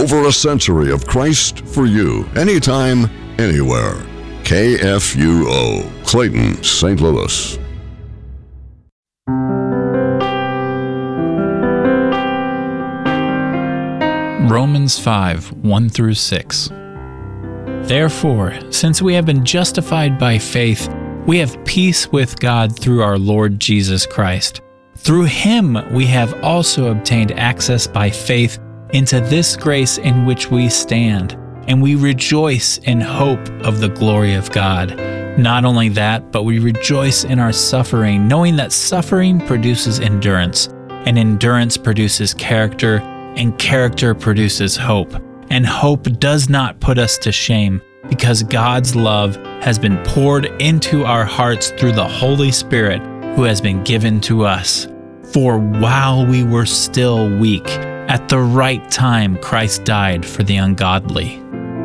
Over a century of Christ for you, anytime, anywhere. KFUO, Clayton, St. Louis. Romans 5, 1-6. Therefore, since we have been justified by faith, we have peace with God through our Lord Jesus Christ. Through him we have also obtained access by faith into this grace in which we stand, and we rejoice in hope of the glory of God. Not only that, but we rejoice in our suffering, knowing that suffering produces endurance, and endurance produces character, and character produces hope. And hope does not put us to shame, because God's love has been poured into our hearts through the Holy Spirit who has been given to us. For while we were still weak, at the right time Christ died for the ungodly.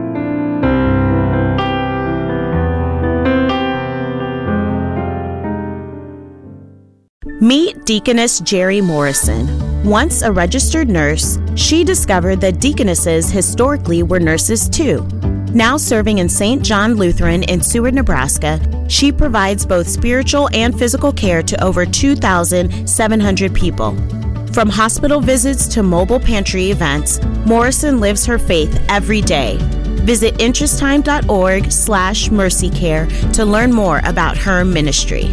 Meet Deaconess Jerry Morrison. Once a registered nurse, she discovered that deaconesses historically were nurses too. Now serving in St. John Lutheran in Seward, Nebraska, she provides both spiritual and physical care to over 2,700 people. From hospital visits to mobile pantry events, Morrison lives her faith every day. Visit interesttime.org/mercycare to learn more about her ministry.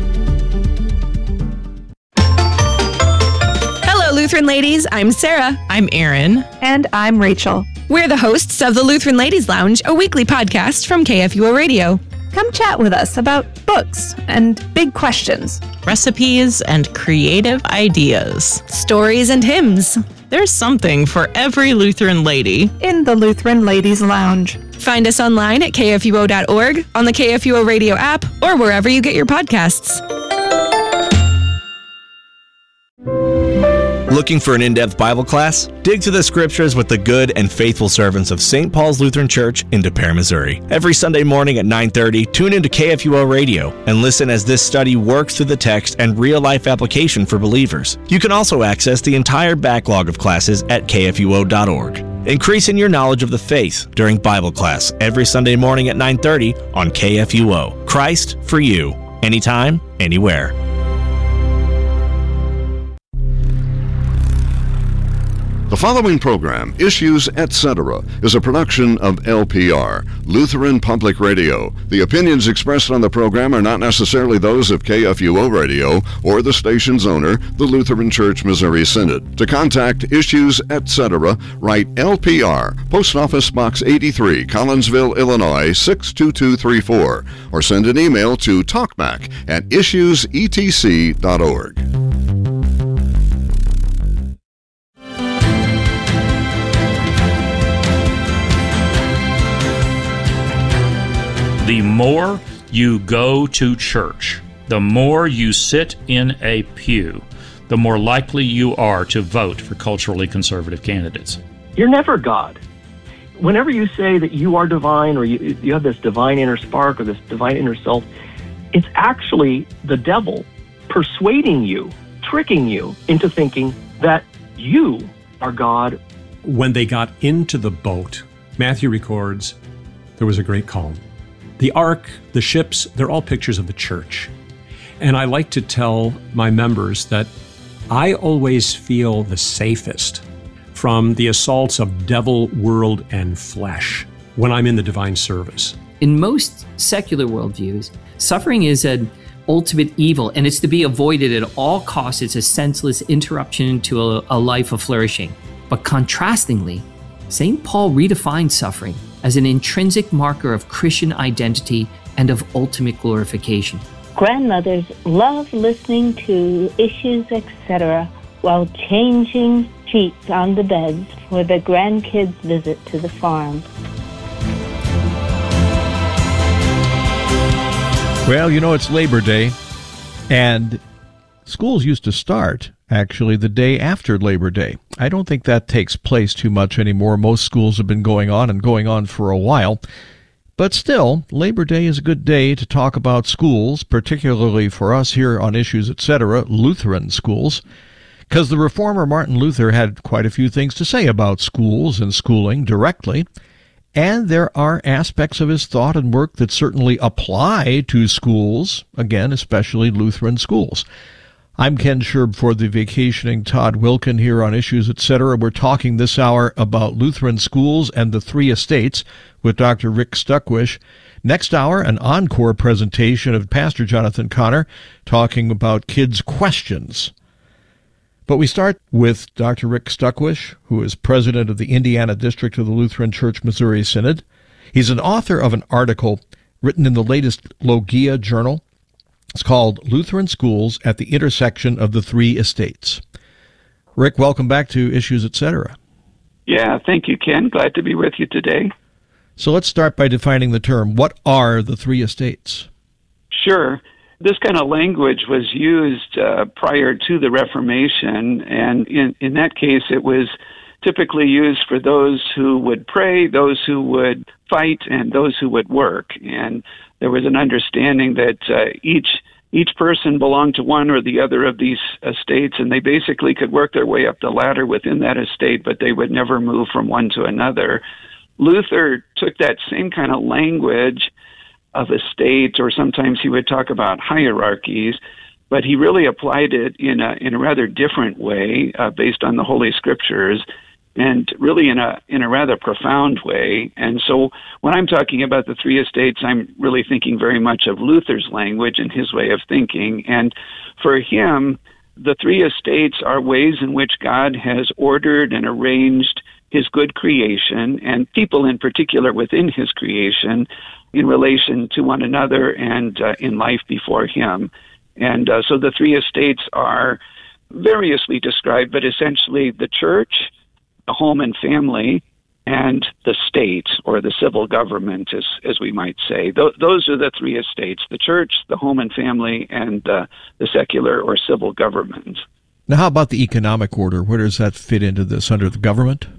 Lutheran ladies, I'm Sarah. I'm Erin. And I'm Rachel. We're the hosts of the Lutheran Ladies Lounge, a weekly podcast from KFUO Radio. Come chat with us about books and big questions, recipes and creative ideas, stories and hymns. There's something for every Lutheran lady in the Lutheran Ladies Lounge. Find us online at kfuo.org, on the KFUO Radio app, or wherever you get your podcasts. Looking for an in-depth Bible class? Dig through the scriptures with the good and faithful servants of St. Paul's Lutheran Church in De Pere, Missouri. Every Sunday morning at 9:30, tune into KFUO Radio and listen as this study works through the text and real-life application for believers. You can also access the entire backlog of classes at kfuo.org. Increasing your knowledge of the faith during Bible class every Sunday morning at 9:30 on KFUO. Christ for you, anytime, anywhere. The following program, Issues Etc., is a production of LPR, Lutheran Public Radio. The opinions expressed on the program are not necessarily those of KFUO Radio or the station's owner, the Lutheran Church Missouri Synod. To contact Issues Etc., write LPR, Post Office Box 83, Collinsville, Illinois, 62234, or send an email to talkback@issuesetc.org. The more you go to church, the more you sit in a pew, the more likely you are to vote for culturally conservative candidates. You're never God. Whenever you say that you are divine or you have this divine inner spark or this divine inner self, it's actually the devil persuading you, tricking you into thinking that you are God. When they got into the boat, Matthew records, there was a great calm. The ark, the ships, they're all pictures of the church. And I like to tell my members that I always feel the safest from the assaults of devil, world, and flesh when I'm in the divine service. In most secular worldviews, suffering is an ultimate evil, and it's to be avoided at all costs. It's a senseless interruption to a life of flourishing. But contrastingly, St. Paul redefines suffering as an intrinsic marker of Christian identity and of ultimate glorification. Grandmothers love listening to Issues Etc. while changing sheets on the beds for the grandkids' visit to the farm. Well, you know, it's Labor Day, and schools used to start actually the day after Labor Day. I don't think that takes place too much anymore. Most schools have been going on for a while. But still, Labor Day is a good day to talk about schools, particularly for us here on Issues Etc., Lutheran schools. because the reformer Martin Luther had quite a few things to say about schools and schooling directly, and there are aspects of his thought and work that certainly apply to schools, again, especially Lutheran schools. I'm Ken Scherb for the vacationing Todd Wilkin here on Issues, Etc. We're talking this hour about Lutheran schools and the three estates with Dr. Rick Stuckwish. Next hour, an encore presentation of Pastor Jonathan Connor talking about kids' questions. But we start with Dr. Rick Stuckwish, who is president of the Indiana District of the Lutheran Church Missouri Synod. He's an author of an article written in the latest Logia Journal. It's called Lutheran Schools at the Intersection of the Three Estates. Rick, welcome back to Issues, Etc. Yeah, thank you, Ken. Glad to be with you today. So let's start by defining the term. What are the three estates? Sure. This kind of language was used prior to the Reformation, and in that case, it was typically used for those who would pray, those who would fight, and those who would work. And there was an understanding that each person belonged to one or the other of these estates, and they basically could work their way up the ladder within that estate, but they would never move from one to another. Luther took that same kind of language of estates, or sometimes he would talk about hierarchies, but he really applied it in a rather different way based on the Holy Scriptures, and really in a rather profound way. And so when I'm talking about the three estates, I'm really thinking very much of Luther's language and his way of thinking. And for him, the three estates are ways in which God has ordered and arranged his good creation, and people in particular within his creation, in relation to one another and in life before him. And so the three estates are variously described, but essentially the church, the home and family, and the state, or the civil government, as we might say. Those are the three estates: the church, the home and family, and the secular or civil government. Now, how about the economic order? Where does that fit into this, under the government?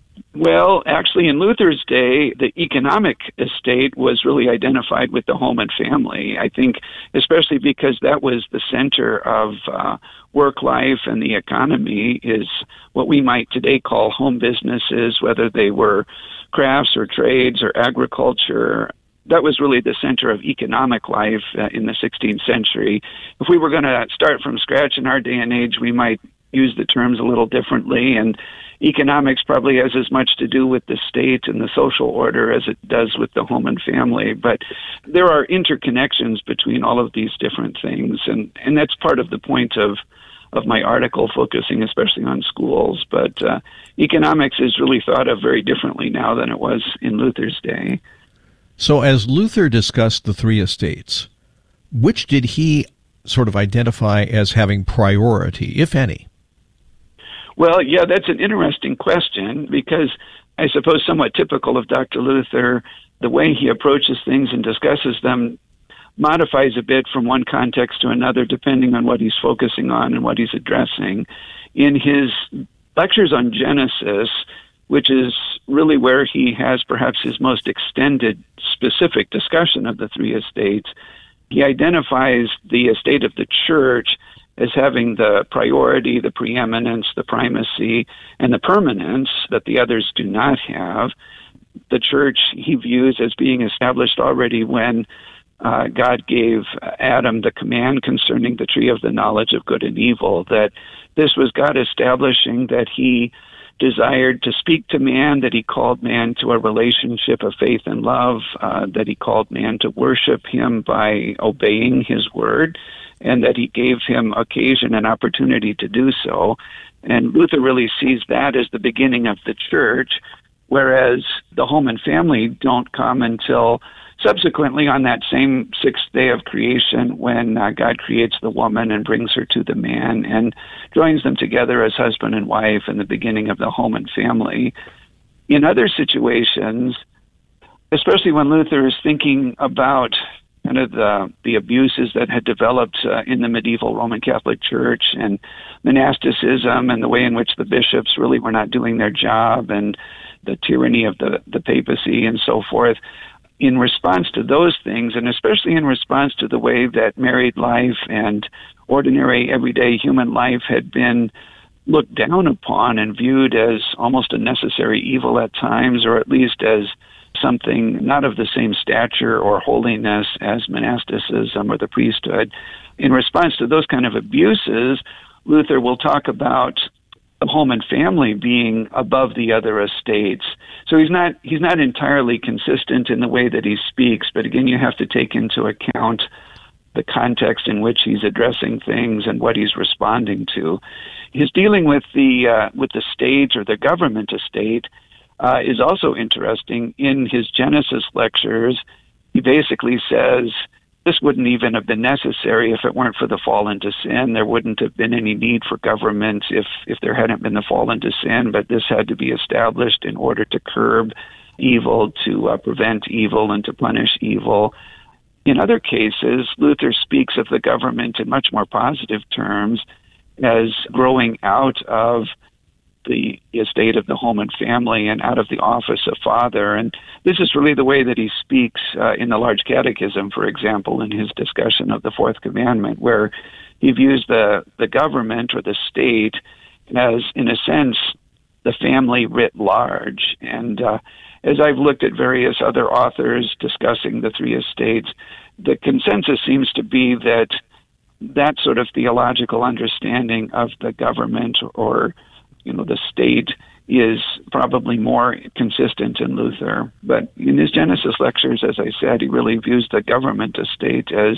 Well, actually, in Luther's day, the economic estate was really identified with the home and family. I think especially because that was the center of work life, and the economy is what we might today call home businesses, whether they were crafts or trades or agriculture. That was really the center of economic life in the 16th century. If we were going to start from scratch in our day and age, we might use the terms a little differently, and economics probably has as much to do with the state and the social order as it does with the home and family. But there are interconnections between all of these different things, and that's part of the point of my article, focusing especially on schools. But economics is really thought of very differently now than it was in Luther's day. So as Luther discussed the three estates, which did he sort of identify as having priority, if any? Well, yeah, that's an interesting question, because I suppose somewhat typical of Dr. Luther, the way he approaches things and discusses them modifies a bit from one context to another, depending on what he's focusing on and what he's addressing. In his lectures on Genesis, which is really where he has perhaps his most extended specific discussion of the three estates, he identifies the estate of the church as having the priority, the preeminence, the primacy, and the permanence that the others do not have. The church he views as being established already when God gave Adam the command concerning the tree of the knowledge of good and evil, that this was God establishing that he desired to speak to man, that he called man to a relationship of faith and love, that he called man to worship him by obeying his word, and that he gave him occasion and opportunity to do so. And Luther really sees that as the beginning of the church, whereas the home and family don't come until subsequently on that same sixth day of creation, when God creates the woman and brings her to the man and joins them together as husband and wife in the beginning of the home and family. In other situations, especially when Luther is thinking about kind of the abuses that had developed in the medieval Roman Catholic Church, and monasticism, and the way in which the bishops really were not doing their job, and the tyranny of the papacy and so forth. In response to those things, and especially in response to the way that married life and ordinary everyday human life had been looked down upon and viewed as almost a necessary evil at times, or at least as something not of the same stature or holiness as monasticism or the priesthood. In response to those kind of abuses, Luther will talk about the home and family being above the other estates. So he's not entirely consistent in the way that he speaks, but again, you have to take into account the context in which he's addressing things and what he's responding to. His dealing with the state or the government estate is also interesting. In his Genesis lectures, he basically says this wouldn't even have been necessary if it weren't for the fall into sin. There wouldn't have been any need for government if there hadn't been the fall into sin, but this had to be established in order to curb evil, to prevent evil, and to punish evil. In other cases, Luther speaks of the government in much more positive terms as growing out of the estate of the home and family and out of the office of father. And this is really the way that he speaks in the Large Catechism, for example, in his discussion of the Fourth Commandment, where he views the government or the state as, in a sense, the family writ large. And as I've looked at various other authors discussing the three estates, the consensus seems to be that that sort of theological understanding of the government or the state is probably more consistent in Luther. But in his Genesis lectures, as I said, he really views the government estate as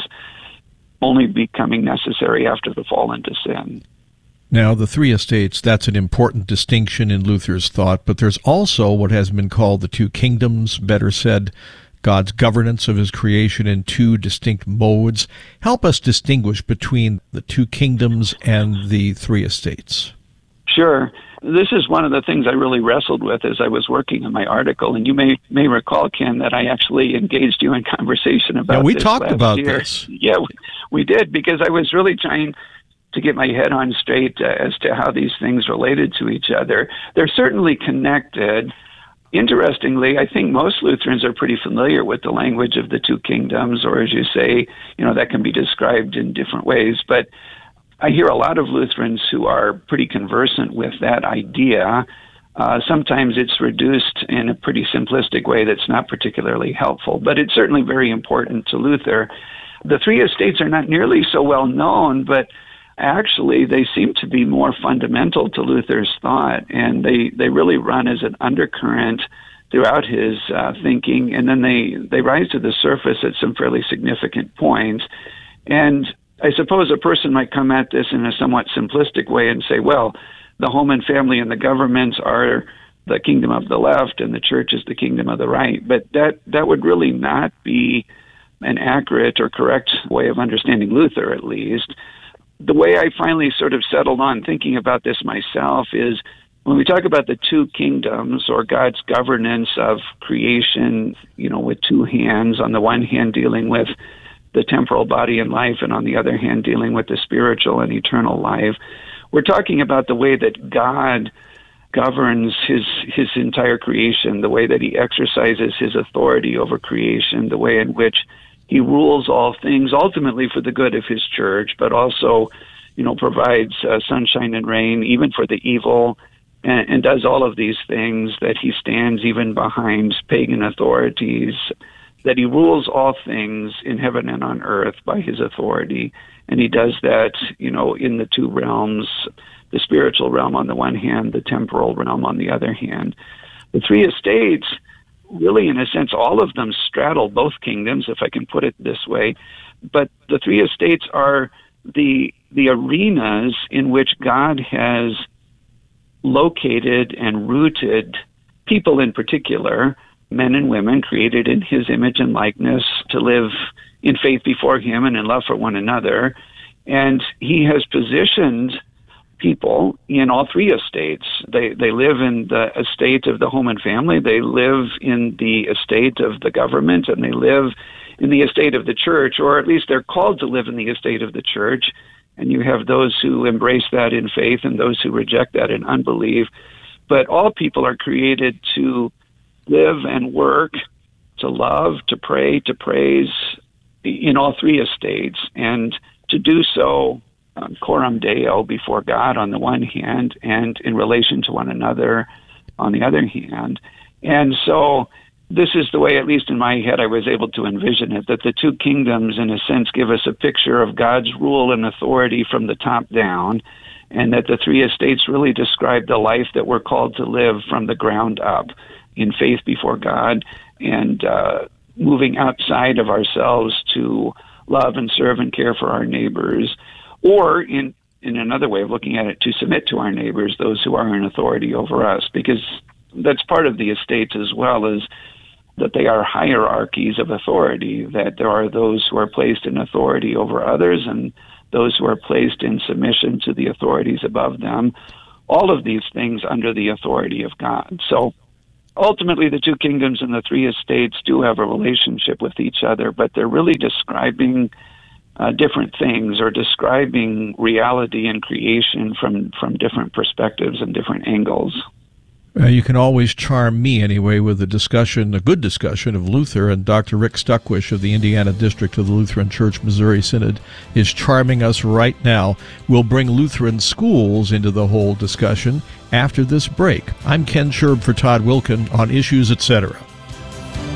only becoming necessary after the fall into sin. Now, the three estates, that's an important distinction in Luther's thought, but there's also what has been called the two kingdoms, better said, God's governance of his creation in two distinct modes. Help us distinguish between the two kingdoms and the three estates. Sure. This is one of the things I really wrestled with as I was working on my article, and you may recall, Ken, that I actually engaged you in conversation about this. Yeah, we talked about year. this. Yeah, we did, because I was really trying to get my head on straight as to how these things related to each other. They're certainly connected. Interestingly, I think most Lutherans are pretty familiar with the language of the two kingdoms, or as you say, that can be described in different ways. But I hear a lot of Lutherans who are pretty conversant with that idea. Sometimes it's reduced in a pretty simplistic way that's not particularly helpful, but it's certainly very important to Luther. The three estates are not nearly so well known, but actually they seem to be more fundamental to Luther's thought, and they really run as an undercurrent throughout his thinking, and then they rise to the surface at some fairly significant points. And I suppose a person might come at this in a somewhat simplistic way and say, well, the home and family and the government are the kingdom of the left and the church is the kingdom of the right. But that would really not be an accurate or correct way of understanding Luther, at least. The way I finally sort of settled on thinking about this myself is when we talk about the two kingdoms or God's governance of creation, with two hands, on the one hand dealing with the temporal body and life, and on the other hand dealing with the spiritual and eternal life, we're talking about the way that God governs his entire creation, the way that he exercises his authority over creation, the way in which he rules all things, ultimately for the good of his church, but also, provides sunshine and rain, even for the evil, and does all of these things, that he stands even behind pagan authorities, that he rules all things in heaven and on earth by his authority. And he does that, in the two realms, the spiritual realm on the one hand, the temporal realm on the other hand. The three estates, really, in a sense, all of them straddle both kingdoms, if I can put it this way. But the three estates are the arenas in which God has located and rooted people in particular, men and women created in his image and likeness, to live in faith before him and in love for one another. And he has positioned people in all three estates. They live in the estate of the home and family, they live in the estate of the government, and they live in the estate of the church, or at least they're called to live in the estate of the church. And you have those who embrace that in faith and those who reject that in unbelief. But all people are created to live and work, to love, to pray, to praise in all three estates, and to do so coram Deo before God on the one hand, and in relation to one another on the other hand. And so this is the way, at least in my head, I was able to envision it, that the two kingdoms, in a sense, give us a picture of God's rule and authority from the top down, and that the three estates really describe the life that we're called to live from the ground up in faith before God, and moving outside of ourselves to love and serve and care for our neighbors, or in another way of looking at it, to submit to our neighbors, those who are in authority over us, because that's part of the estates as well, is that they are hierarchies of authority, that there are those who are placed in authority over others and those who are placed in submission to the authorities above them, all of these things under the authority of God. So ultimately, the two kingdoms and the three estates do have a relationship with each other, but they're really describing different things, or describing reality and creation from different perspectives and different angles. You can always charm me anyway with a good discussion of Luther, and Dr. Rick Stuckwish of the Indiana District of the Lutheran Church Missouri Synod is charming us right now. We'll bring Lutheran schools into the whole discussion after this break. I'm Ken Scherb for Todd Wilken on Issues Etc.